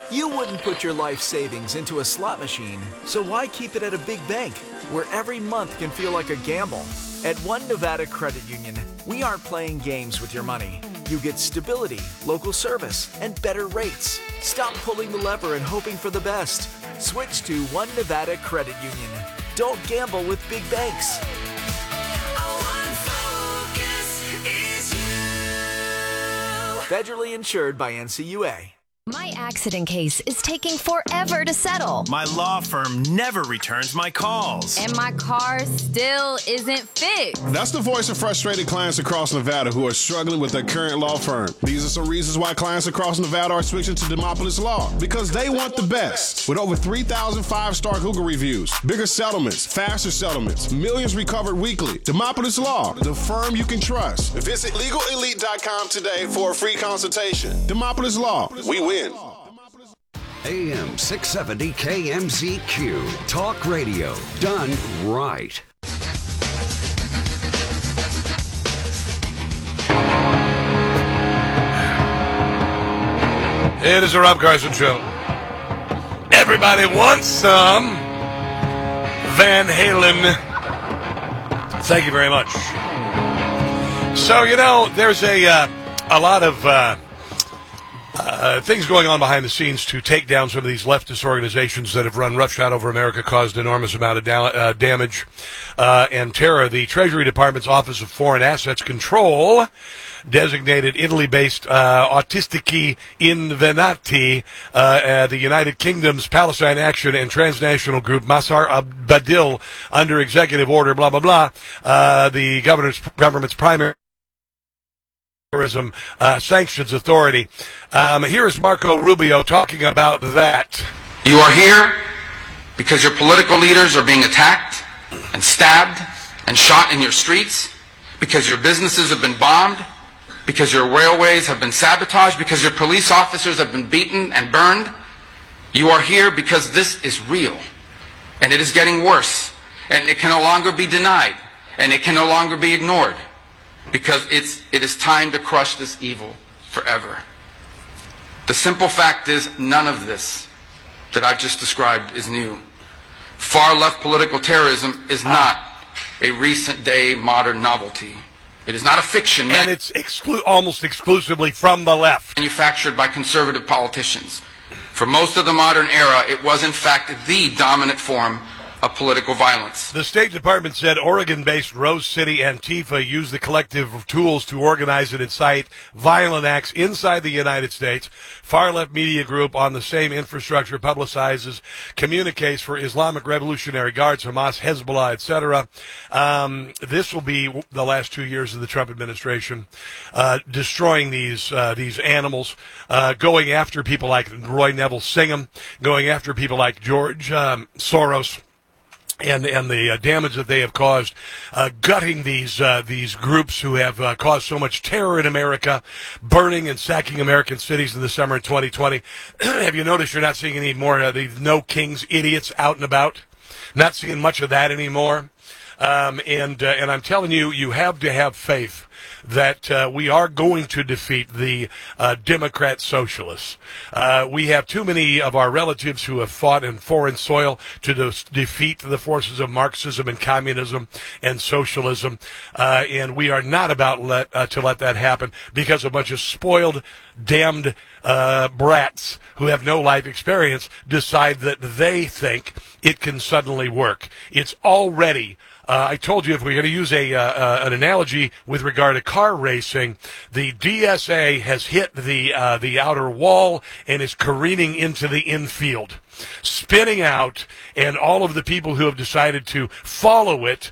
You wouldn't put your life savings into a slot machine, so why keep it at a big bank, where every month can feel like a gamble? At One Nevada Credit Union, we aren't playing games with your money. You get stability, local service, and better rates. Stop pulling the lever and hoping for the best. Switch to One Nevada Credit Union. Don't gamble with big banks. Federally insured by NCUA. My accident case is taking forever to settle. My law firm never returns my calls. And my car still isn't fixed. That's the voice of frustrated clients across Nevada who are struggling with their current law firm. These are some reasons why clients across Nevada are switching to Demopolis Law. Because they want the best. With over 3,000 five-star Google reviews, bigger settlements, faster settlements, millions recovered weekly. Demopolis Law, the firm you can trust. Visit LegalElite.com today for a free consultation. Demopolis Law, we win. AM 670 KMZQ. Talk radio done right. It is a Rob Carson show. Everybody wants some Van Halen. Thank you very much. So, there's a lot of things going on behind the scenes to take down some of these leftist organizations that have run roughshod over America, caused enormous amount of damage and terror. The Treasury Department's Office of Foreign Assets Control designated Italy-based Autistici Invenati, the United Kingdom's Palestine Action and Transnational Group, Masar Badil, under executive order, blah, blah, blah, the government's primary terrorism sanctions authority. Here is Marco Rubio talking about that. You are here because your political leaders are being attacked and stabbed and shot in your streets, because your businesses have been bombed, because your railways have been sabotaged, because your police officers have been beaten and burned. You are here because this is real, and it is getting worse, and it can no longer be denied, and it can no longer be ignored. Because it is time to crush this evil forever. The simple fact is, none of this that I've just described is new. Far-left political terrorism is not a recent-day modern novelty. It is not a fiction. And it's almost exclusively from the left. Manufactured by conservative politicians. For most of the modern era, it was in fact the dominant form of political violence. The State Department said Oregon-based Rose City Antifa used the collective tools to organize and incite violent acts inside the United States. Far-left media group on the same infrastructure publicizes communiques for Islamic Revolutionary Guards, Hamas, Hezbollah, etc. This will be the last 2 years of the Trump administration, destroying these animals, going after people like Roy Neville Singham, going after people like George Soros, and the damage that they have caused, gutting these groups who have caused so much terror in America, burning and sacking American cities in the summer of 2020. Have you noticed you're not seeing any more of these No Kings idiots out and about? Not seeing much of that anymore. And I'm telling you, you have to have faith that we are going to defeat the Democrat socialists. We have too many of our relatives who have fought in foreign soil to defeat the forces of Marxism and communism and socialism, and we are not about to let that happen because a bunch of spoiled, damned brats who have no life experience decide that they think it can suddenly work. It's already I told you, if we're going to use an analogy with regard to car racing, the DSA has hit the outer wall and is careening into the infield, spinning out, and all of the people who have decided to follow it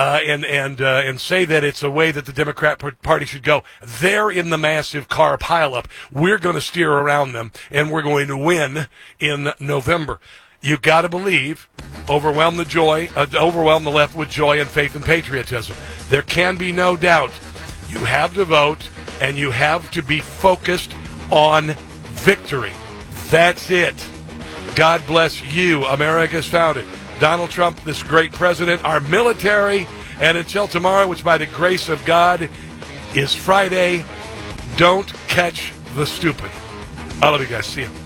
and say that it's a way that the Democrat Party should go, they're in the massive car pileup. We're going to steer around them, and we're going to win in November. You got to believe, overwhelm the left with joy and faith and patriotism. There can be no doubt. You have to vote, and you have to be focused on victory. That's it. God bless you, America's founder. Donald Trump, this great president, our military, and until tomorrow, which by the grace of God is Friday, don't catch the stupid. I love you guys. See you.